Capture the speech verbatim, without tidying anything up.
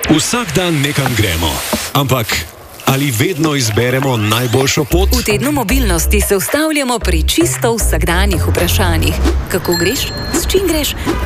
Vsak dan nekam gremo, ampak ali vedno izberemo najboljšo pot? V tednu mobilnosti se ustavljamo pri čisto vsakdanjih vprašanjih. Kako greš, s čim greš